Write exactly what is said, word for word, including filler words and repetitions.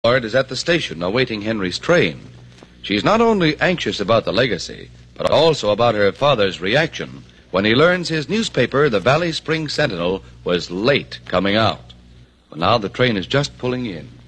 Lord is at the station awaiting Henry's train. She's not only anxious about the legacy, but also about her father's reaction when he learns his newspaper, the Valley Spring Sentinel, was late coming out. Well, now the train is just pulling in.